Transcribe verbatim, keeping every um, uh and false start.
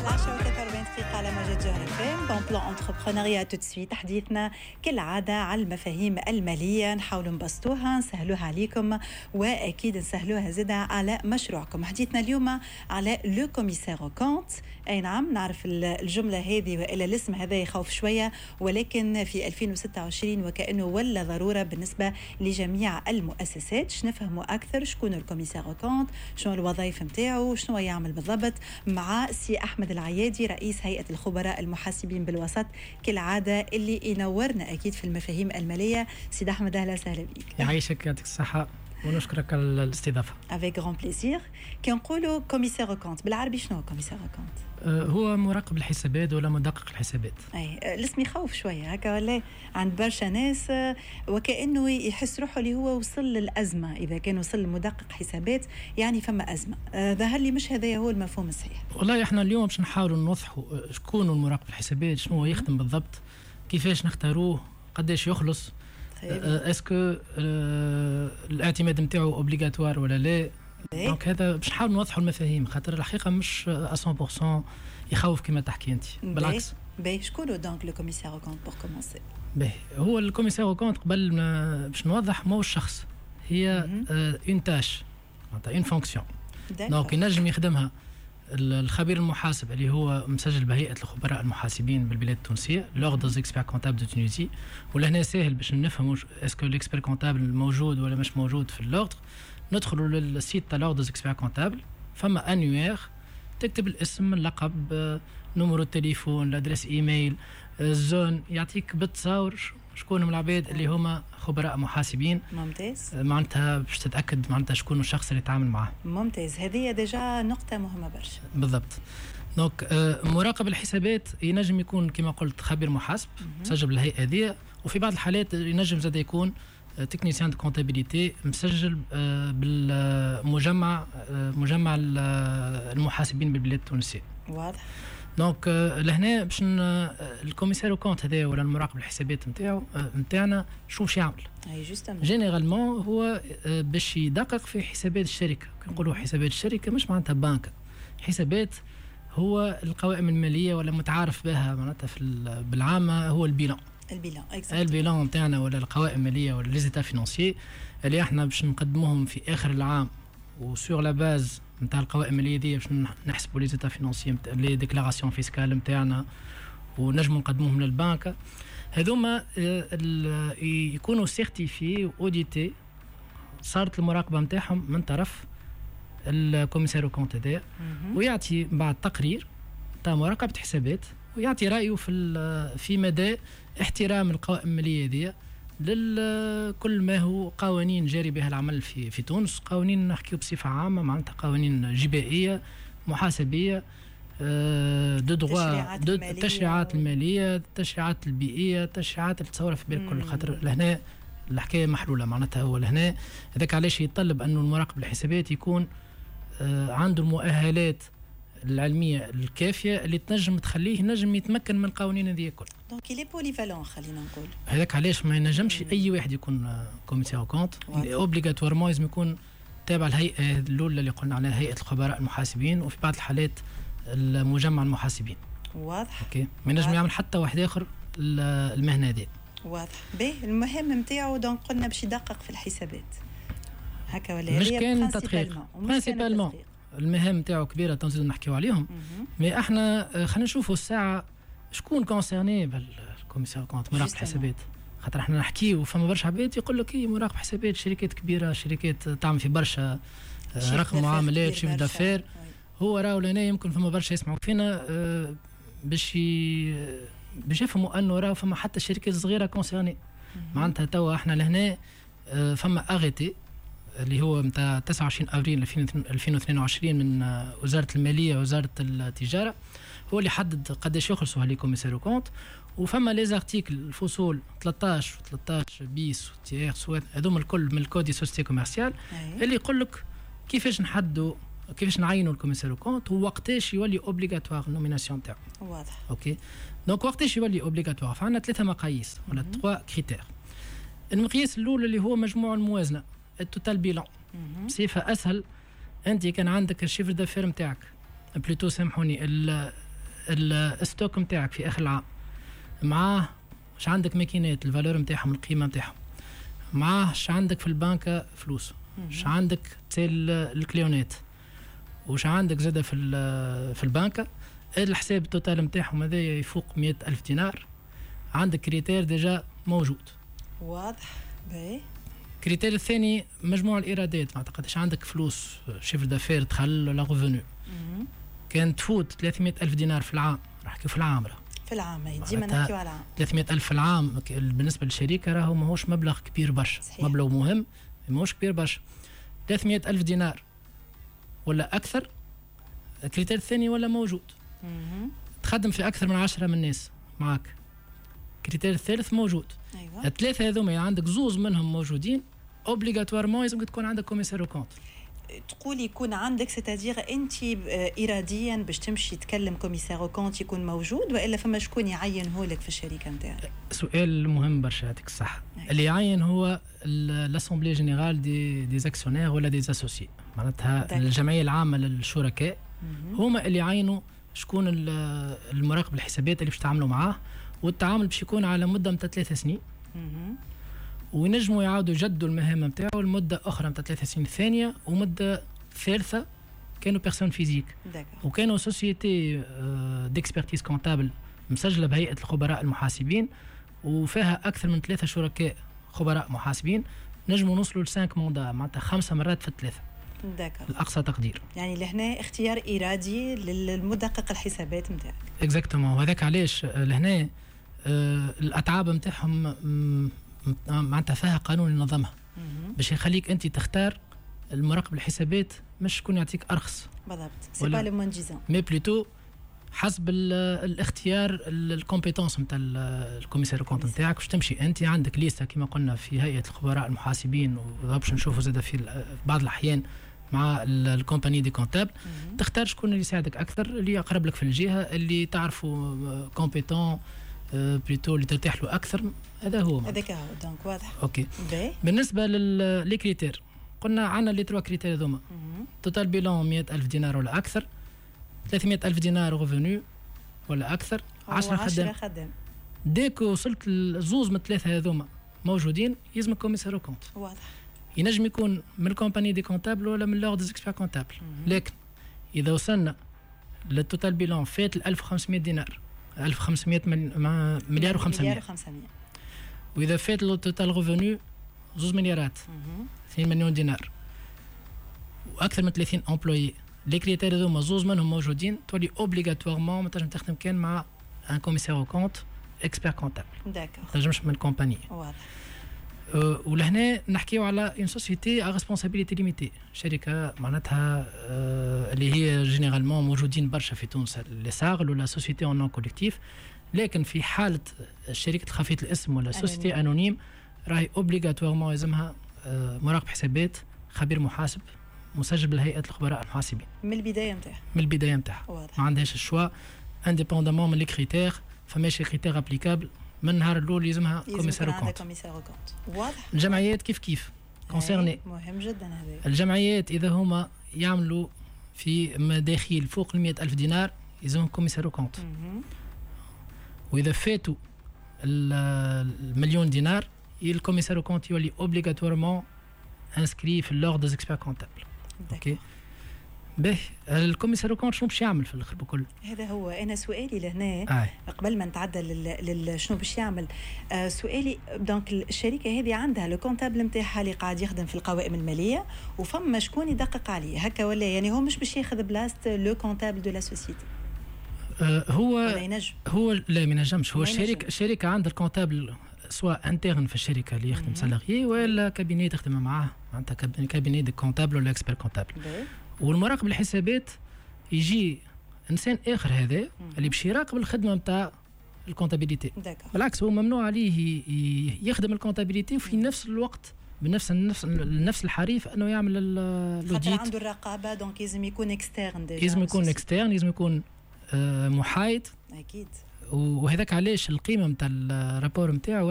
العشرة وثلاثة وأربعين دقيقة على موجة جوهر فام. بون بلان انتربرونيا تو سويت. حديثنا كالعادة على المفاهيم المالية، نحاولوا نبسطوها نسهلوها عليكم وأكيد نسهلوها زادة على مشروعكم. حديثنا اليوم على لو كوميسير أو كونت. أي نعم، نعرف الجملة هذه وإلا الاسم هذا يخوف شوية، ولكن في ألفين وستة وعشرين وكأنه ولا ضرورة بالنسبة لجميع المؤسسات. نفهموا أكثر شكون الكوميسير أو كونت، شنو الوظائف متاعه، شنو يعمل بالضبط، مع سي أحمد العيادي رئيس هيئة الخبراء المحاسبين بالوسط كالعادة، اللي ينورنا أكيد في المفاهيم المالية. سيد أحمد أهلا وسهلا بك. يعيشك، يعطيك الصحة ونشكرك على الاستضافة. avec grand plaisir. كي نقولوا كوميسير كونت بالعربي شنو كوميسير كونت؟ هو مراقب الحسابات ولا مدقق الحسابات. اي الاسم يخوف شويه هكا، ولا عند برشا ناس وكانه يحس روحه اللي هو وصل للازمه. اذا كان وصل لمدقق حسابات يعني فما ازمه. ظهر لي مش هذا هو المفهوم الصحيح. والله احنا اليوم باش نحاولوا نوضحوا شكون المراقب الحسابات، شنو هو يخدم بالضبط، كيفاش نختاروه، قداش يخلص، اسكو الاعتماد نتاعو اوبليغاتوار ولا لا. دونك هذا باش نحاول نوضحوا المفاهيم، خاطر الحقيقه مش مية بالمية يخوف كما تحكي انت، بالعكس. باهي شكون دونك لو كوميسير كونت بور كومونسي؟ باهي هو الكوميسير كونت قبل باش نوضح ماهوش شخص، هي اون تاش معناتها اون فونكسيون. دونك ينجم يخدمها الخبير المحاسب اللي هو مسجل بهيئة الخبراء المحاسبين بالبلاد التونسية، لوردر زيكسبير كونتابل دو تونيزي. ولهنا سهل باش نفهموا اسكو ليكسبير كونتابل موجود ولا مش موجود في اللوردر. ندخلوا للسيت تاع لوردر زيكسبير كونتابل، فما انوير، تكتب الاسم، اللقب، نمرو التليفون، الادريس ايميل، الزون، يعطيك بالتصاور شكون من العباد اللي هما خبراء محاسبين. ممتاز. معناتها باش تتاكد معناتها شكون الشخص اللي يتعامل معه. ممتاز، هذه ديجا نقطه مهمه برشا. بالضبط. دونك مراقب الحسابات ينجم يكون كما قلت خبير محاسب مسجل بالهيئه هذه، وفي بعض الحالات ينجم زاد يكون تكنيسيان دو كونتابيليتي مسجل بالمجمع مجمع المحاسبين بالبلاد التونسيه. واضح. دونك لهنا باش الكوميسير كونت هذا ولا المراقب الحسابات نتاعو نتاعنا شو باش يعمل؟ اي جوستومون جينيرالمون هو باش يدقق في حسابات الشركه. كنقولوا حسابات الشركه مش معناتها بنك، حسابات هو القوائم الماليه ولا متعارف بها معناتها في بالعامه هو البيلان. البيلان البيلان نتاعنا ولا القوائم الماليه ولا ليزيتا فينانسيي اللي احنا باش نقدموهم في اخر العام، وسور لا باز نتاع القوائم الماليه دي باش نحسبوا ليزيتا فينانسيي لي ديكلاراسيون فيسكال نتاعنا ونجموا نقدموهم للبنك. هذوما يكونوا سيرتيفي واوديتي، صارت المراقبه نتاعهم من طرف الكوميسير كونت هذا، ويعطي بعد تقرير تاع مراقبه حسابات ويعطي رايه في في مدى احترام القوائم الماليه دي لكل ما هو قوانين جاري بها العمل في في تونس. قوانين نحكيو بصفه عامه معناتها قوانين جبائيه محاسبيه، دو دغوا، دو التشريعات الماليه، التشريعات البيئيه، التشريعات اللي تصور في بالك كل. خاطر لهنا الحكايه محلوله معناتها. هو لهنا هذاك علاش يتطلب انه المراقب الحسابات يكون عنده المؤهلات العلميه الكافيه اللي تنجم تخليه ينجم يتمكن من القوانين هذه الكل. دونك إلي بوليفالون خلينا نقول. هذاك علاش ما ينجمش اي واحد يكون كوميسير كونت، اوبليغاتوارمون لازم يكون تابع الهيئه الاولى اللي قلنا عليها، هيئه الخبراء المحاسبين، وفي بعض الحالات المجمع المحاسبين. واضح. اوكي، ما ينجم يعمل حتى واحد اخر المهنه هذه. واضح. باهي المهم نتاعو دونك قلنا باش يدقق في الحسابات هكا ولا مش كان تدقيق برينسيبالمون. المهام نتاعو كبيره تنزيد نحكيو عليهم، مي احنا خلينا نشوفوا الساعه شكون كونسيرني بالكوميسير كونت مراقب حسابات. خاطر احنا نحكيو فما برشا عباد يقول لك اي مراقب حسابات شركات كبيره، شركات تعمل في برشا رقم معاملات، شيف دافير. هو راهو لنا يمكن فما برشا يسمعوا فينا اه باش باش يفهموا انه راهو فما حتى شركات صغيره كونسيرني. معناتها توا احنا لهنا اه فما اغيتي اللي هو نتاع تسعة وعشرين افريل ألفين واثنين وعشرين من وزاره الماليه ووزاره التجاره، هو اللي حدد قداش يخلصوا هالي كوميسير كونت. وفما لي زارتيكل الفصول ثلاثة عشر و13 بيس وتيرس هذوما الكل من الكود دي سوسيتي كوميرسيال اللي يقول لك كيفاش نحدوا كيفاش نعينوا الكوميسير كونت ووقتاش يولي اوبليغاتوار النوميناسيون تاعو. واضح. اوكي، دونك وقتاش يولي اوبليغاتوار؟ فعندنا ثلاثه مقاييس ولا ثلاثه كريتير. المقياس الاول اللي هو مجموع الموازنه، التوتال بيلان. بصفه اسهل، انت كان عندك الشيفر دافير نتاعك بلوتو سامحوني الستوك نتاعك في اخر العام، معاه اش عندك ماكينات الفالور نتاعهم القيمه نتاعهم، معاه اش عندك في البنكه فلوس، اش عندك تسال الكليونات، وش عندك زاده في في البنكه، الحساب التوتال نتاعهم هذا يفوق مئة ألف دينار، عندك كريتير ديجا موجود. واضح. باهي. الكريتير الثاني مجموع الايرادات، ما قداش عندك فلوس، شيفر دافير دخل ولا ريفونو. كان تفوت ثلاثمئة ألف دينار في العام، راح كيف في العام راه في العام ديما نحكيو على العام. ثلاثمئة ألف في العام بالنسبه للشركه راهو ماهوش مبلغ كبير برشا، مبلغ مهم ماهوش كبير برشا. ثلاثمئة ألف دينار ولا اكثر، الكريتير الثاني ولا موجود. مم. تخدم في اكثر من عشرة من الناس معك، الكريتير الثالث موجود. ايوه. الثلاثه هذوما عندك زوز منهم موجودين، اوبليغاتوارمون لازم تكون عندك كوميسار كونت. تقول يكون عندك ستادير انت اراديا باش تمشي تكلم كوميسار كونت يكون موجود، والا فما شكون يعينه لك في الشركه نتاعك؟ سؤال مهم برشا، يعطيك الصحه. اللي يعين هو لاسامبلي جينيرال دي دي اكسيونير ولا دي اسوسي، معناتها دك. الجمعيه العامه للشركاء هما اللي يعينوا شكون المراقب الحسابات اللي باش تعاملوا معاه، والتعامل باش يكون على مده متاع ثلاث سنين. مم. وينجموا يعاودوا يجدوا المهام نتاعو لمده اخرى نتاع ثلاث سنين ثانيه، ومده ثالثه كانوا بيرسون فيزيك، وكانوا سوسيتي ديكسبرتيز كونتابل مسجله بهيئه الخبراء المحاسبين، وفيها اكثر من ثلاثه شركاء خبراء محاسبين، نجموا نوصلوا لسانك موندا، معناتها خمسه مرات في الثلاثه. داكا. الاقصى تقدير. يعني لهنا اختيار ارادي للمدقق الحسابات نتاعك. اكزاكتومون، وهذاك علاش لهنا آه الاتعاب نتاعهم معناتها فيها قانون ينظمها باش يخليك انت تختار المراقب الحسابات، مش شكون يعطيك ارخص. بالضبط، سي با لو مونديزون، مي بلوتو حسب الاختيار الكومبيتونس نتاع الكوميسار كونت نتاعك. باش تمشي انت عندك ليسته كما قلنا في هيئه الخبراء المحاسبين، وباش نشوفوا زاد في بعض الاحيان مع الكومباني دي كونتابل، تختار شكون اللي يساعدك اكثر، اللي يقرب لك في الجهه، اللي تعرفوا كومبيتون بلوتو، اللي ترتاح له اكثر. هذا هو هذاك هو. دونك واضح. اوكي. بي. بالنسبه للكريتير قلنا عندنا لي تروا كريتير هذوما، توتال بيلون مئة ألف دينار ولا اكثر، ثلاثمئة ألف دينار ريفونو ولا اكثر، عشرة خدام. خدام ديك وصلت الزوز من الثلاثه هذوما موجودين، يلزمك كوميسار كونت. واضح. ينجم يكون من الكومباني دي كونتابل ولا من لوغ دي اكسبير كونتابل، لكن اذا وصلنا للتوتال بيلون فات ال ألف وخمسمئة دينار، ألف وخمسمئة مليار و500، واذا فات التوتال ريفونو زوز مليارات، اثنين مليون دينار، واكثر من ثلاثين امبلويي، لي كريتير هذوما زوز منهم موجودين، تولي اوبليغاتوارمون ما تنجم تخدم كان مع ان كوميسار كونت اكسبير كونتابل. داكور. ما تنجمش من كومباني. واضح. أه ولهنا نحكيو على اون سوسيتي ا ريسبونسابيلتي ليميتي، شركه معناتها أه اللي هي جينيرالمون موجودين برشا في تونس، لي ساغل ولا سوسيتي اون نون كوليكتيف، لكن في حاله شركه خفيه الاسم ولا سوسيتي انونيم راهي اوبليغاتوارمون يلزمها أه مراقب حسابات، خبير محاسب مسجل بالهيئه الخبراء المحاسبين من البدايه نتاعها. من البدايه نتاعها ما عندهاش الشوا، انديبوندامون من لي كريتير، فماشي كريتير ابليكابل من النهار الاول يلزمها كوميسار كونت. واضح. الجمعيات كيف كيف كونسيرني، مهم جدا هذا. الجمعيات اذا هما يعملوا في مداخيل فوق ال مئة ألف دينار يلزمهم كوميسار كونت، واذا فاتوا المليون دينار الكوميسار كونت يولي اوبليغاتوارمون انسكري في اللوغ دي اكسبير كونتابل. اوكي. به الكوميسار كونت شنو باش يعمل في الاخر بكل؟ هذا هو انا سؤالي لهنا. آه. قبل ما نتعدى لل شنو باش يعمل، آه سؤالي دونك الشركه هذه عندها لو كونتابل نتاعها اللي قاعد يخدم في القوائم الماليه، وفما شكون يدقق عليه هكا ولا يعني هو مش باش ياخذ بلاصه لو كونتابل دو لا سوسيتي؟ آه هو ولا ينجم؟ هو لا ما ينجمش، هو الشركه الشركه عندها الكونتابل سواء انترن في الشركه اللي يخدم سالاريي ولا كابيني تخدم معاه، معناتها كابيني دي كونتابل ولا اكسبير كونتابل. والمراقب الحسابات يجي انسان اخر هذا اللي باش يراقب الخدمه نتاع الكونتابيليتي. بالعكس هو ممنوع عليه يخدم الكونتابيليتي وفي نفس الوقت بنفس النفس نفس الحريف انه يعمل الاوديت. عنده الرقابه دونك لازم يكون اكسترن ديجا، لازم يكون اكسترن، لازم يكون آه محايد اكيد. وهذاك علاش القيمه نتاع الرابور نتاعو